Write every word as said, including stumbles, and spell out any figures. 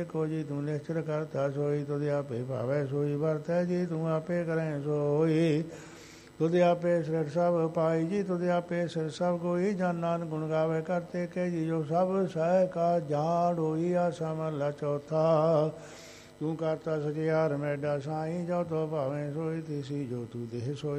ਕੋ ਜੀ ਤੂੰ ਨਿਸ਼ਚਲ ਕਰਤਾ ਸੋਈ, ਤੁਧ ਆਪੇ ਭਾਵੈ ਸੋਈ ਵਰਤੈ ਜੀ ਤੂੰ ਆਪੇ ਕਰੈ ਸੋਈ। ਤੁਧ ਆਪੇ ਸਿਰ ਸਭ ਪਾਈ ਜੀ ਤੁਧ ਆਪੇ ਸਿਰ ਸਭ ਕੋਈ, ਜਨ ਨਾਨਕ ਗੁਣ ਗਾਵੇ ਕਰਤੇ ਕੇ ਜੀ ਜੋ ਸਭ ਸਹਿ ਕਾ ਜਾੜ ਹੋਈ। ਆਸਾ ਮਹਲਾ ਚੌਥਾ। ਤੂੰ ਕਰਤਾ ਸਚਿਆਰ ਮੈਡਾ ਸਾਈ, ਜੋ ਤੋ ਭਾਵੇਂ ਸੋਈ ਤਿਸੀ ਜੋ ਤੂੰ ਦੇਹ ਸੋਈ।